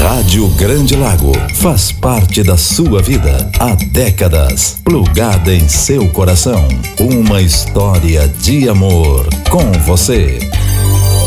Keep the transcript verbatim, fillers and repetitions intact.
Rádio Grande Lago faz parte da sua vida há décadas, plugada em seu coração. Uma história de amor com você.